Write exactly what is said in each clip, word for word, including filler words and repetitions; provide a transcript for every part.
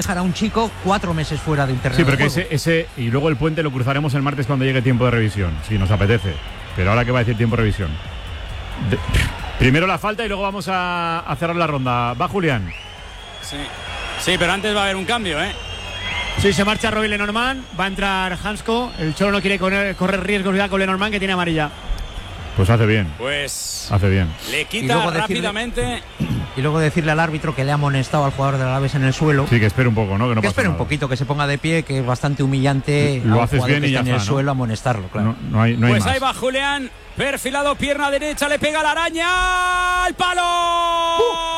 dejar a un chico cuatro meses fuera de un terreno. Sí, pero de que juego. ese, ese. Y luego el puente lo cruzaremos el martes cuando llegue tiempo de revisión, si nos apetece. Pero ahora, ¿qué va a decir tiempo de revisión? De, primero la falta y luego vamos a, a cerrar la ronda. Va Julián. Sí. sí, pero antes va a haber un cambio, ¿eh? Sí, se marcha Robin Lenormand, va a entrar Hansko. El Cholo no quiere correr, correr riesgos con Lenormand, que tiene amarilla. Pues hace bien. Pues hace bien. Le quita rápidamente. Decirle, y luego decirle al árbitro que le ha amonestado al jugador del Alavés en el suelo. Sí, que espere un poco, ¿no? Que, no que espere nada. un poquito, que se ponga de pie, que es bastante humillante. Lo a un haces bien que y ya está en está, el ¿no? suelo amonestarlo, claro. No, no hay, no hay pues más. Ahí va Julián, perfilado, pierna derecha, le pega la araña. ¡Al palo!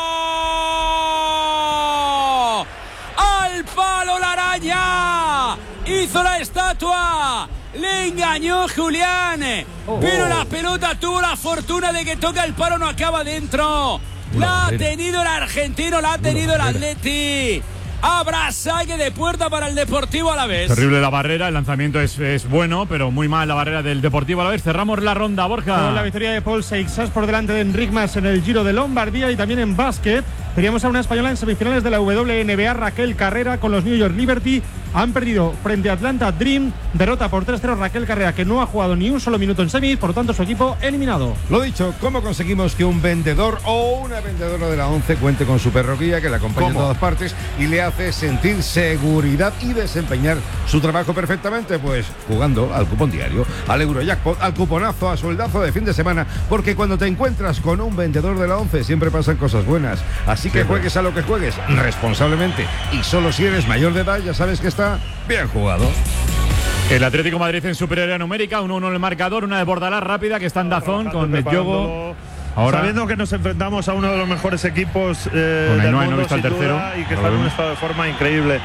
¡Uh! ¡Al palo la araña! Hizo la estatua. Le engañó Julián, oh, pero la pelota tuvo la fortuna de que toca el palo, no acaba dentro. La ha tenido el argentino, la ha tenido el Atleti. Habrá saque de puerta para el Deportivo Alavés. Terrible la barrera, el lanzamiento es, es bueno, pero muy mal la barrera del Deportivo Alavés. Cerramos la ronda, Borja. Con la victoria de Paul Seixas por delante de Enric Mas en el Giro de Lombardía y también en básquet. Teníamos a una española en semifinales de la W N B A, Raquel Carrera, con los New York Liberty. Han perdido frente a Atlanta Dream. Derrota por tres cero Raquel Carrera, que no ha jugado ni un solo minuto en semis, por lo tanto su equipo eliminado. Lo dicho, ¿cómo conseguimos que un vendedor o una vendedora de la ONCE cuente con su perroquía, que la acompaña en todas partes y le hace sentir seguridad y desempeñar su trabajo perfectamente? Pues jugando al cupón diario, al Eurojackpot, al cuponazo, a sueldazo de fin de semana, porque cuando te encuentras con un vendedor de la ONCE siempre pasan cosas buenas. Así que Siempre. juegues a lo que juegues responsablemente y solo si eres mayor de edad, ya sabes que está bien jugado. El Atlético de Madrid en superioridad numérica, uno uno en el marcador, una de Bordalás rápida que está en Dazón con Mediogo. Ahora, sabiendo que nos enfrentamos a uno de los mejores equipos eh, Con del Ainhoa, mundo, no está el sin tercero, duda, y que lo está en un vemos. estado de forma increíble,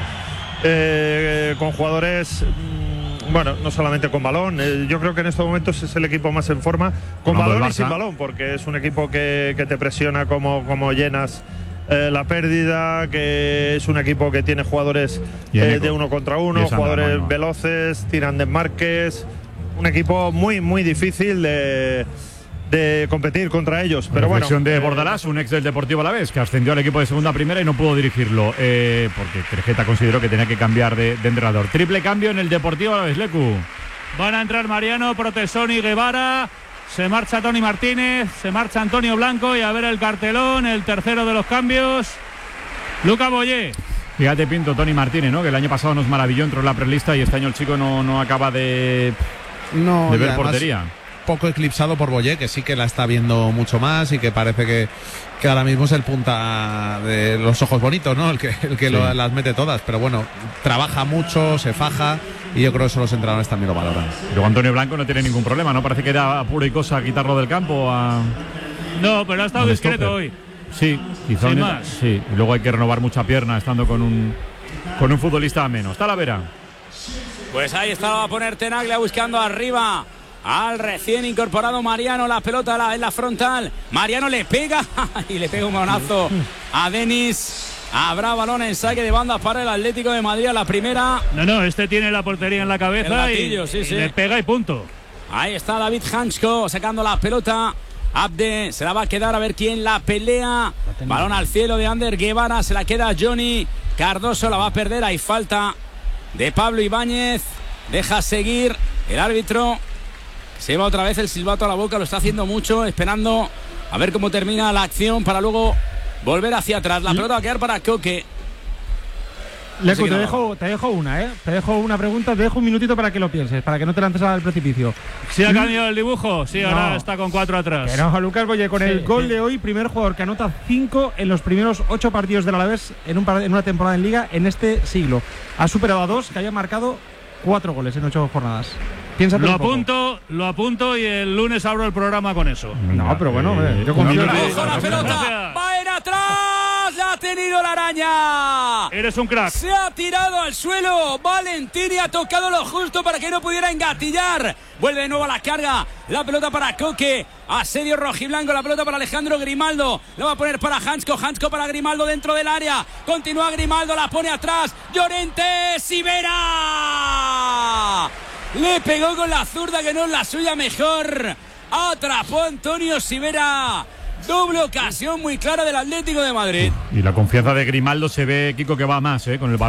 eh, con jugadores, mm, bueno, no solamente con balón, eh, yo creo que en estos momentos es el equipo más en forma con Hablando balón del y sin Barça. balón, porque es un equipo que, que te presiona como, como llenas eh, la pérdida, que es un equipo que tiene jugadores Y eh, Eneco. de uno contra Y uno, es Sandra jugadores Magno. veloces, tiran desmarques, un equipo muy, muy difícil de, de competir contra ellos. Pero bueno, reflexión de eh, Bordalás, un ex del Deportivo Alavés, que ascendió al equipo de segunda a primera y no pudo dirigirlo, eh, porque Trejeta consideró que tenía que cambiar de, de entrenador. Triple cambio en el Deportivo Alavés, Lecu. Van a entrar Mariano, Protesoni, Guevara. Se marcha Tony Martínez, se marcha Antonio Blanco y a ver el cartelón, el tercero de los cambios, Luca Boyé. Fíjate, Pinto, Tony Martínez, ¿no? Que el año pasado nos maravilló, entró en la prelista y este año el chico no, no acaba de, No, de y ver además, portería. poco eclipsado por Boyé, que sí que la está viendo mucho más y que parece que, que ahora mismo es el punta de los ojos bonitos, ¿no? El que, el que Sí. lo- las mete todas. Pero bueno, trabaja mucho, se faja y yo creo que eso los entrenadores también lo valoran. Luego Antonio Blanco no tiene ningún problema, ¿no? Parece que era pura y cosa quitarlo del campo a... No, pero ha estado al discreto stopper. hoy. Sí, quizá Sin un- más. sí. Y luego hay que renovar mucha pierna estando con un, con un futbolista a menos. Talavera. Pues ahí estaba a poner Tenaglia buscando arriba al recién incorporado Mariano. La pelota la- en la frontal. Mariano le pega y le pega un manonazo a Denis. Habrá balón en saque de banda para el Atlético de Madrid a la primera. No, no, este tiene la portería en la cabeza El gatillo, y, sí, y sí. le pega y punto. Ahí está David Hansko sacando la pelota. Abde se la va a quedar, a ver quién la pelea. Balón al cielo de Ander Guevara. Se la queda Johnny Cardoso. La va a perder. Hay falta de Pablo Ibáñez. Deja seguir el árbitro. Se lleva otra vez el silbato a la boca. Lo está haciendo mucho, esperando a ver cómo termina la acción para luego volver hacia atrás. La pelota va a quedar para Coque. Lecu, Así que te no. dejo, te dejo una, ¿eh? Te dejo una pregunta, te dejo un minutito para que lo pienses, para que no te lances al precipicio. ¿Sí ha cambiado el dibujo? Sí, ahora No. está con cuatro atrás. Que no, Lucas Boyé, con Sí, el gol sí. de hoy, primer jugador que anota cinco en los primeros ocho partidos del Alavés en, un par- en una temporada en Liga en este siglo. Ha superado a dos que hayan marcado cuatro goles en ocho jornadas. Piénsate Lo un poco. apunto, lo apunto y el lunes abro el programa con eso. No, pero bueno, hombre, yo confío en no, ti. ¡Ojo la pelota! Gracias. ¡Va en atrás! ¡La ha tenido la araña! Eres un crack. Se ha tirado al suelo. Valentini ha tocado lo justo para que no pudiera engatillar. Vuelve de nuevo a la carga. La pelota para Coque. Asedio rojiblanco. La pelota para Alejandro Grimaldo. La va a poner para Hansko. Hansko para Grimaldo dentro del área. Continúa Grimaldo. La pone atrás. Llorente. Sivera. Le pegó con la zurda que no es la suya mejor. Atrapó Antonio Sivera. Doble ocasión muy clara del Atlético de Madrid. Y la confianza de Grimaldo se ve, Kiko, que va más, ¿eh? Con el balón.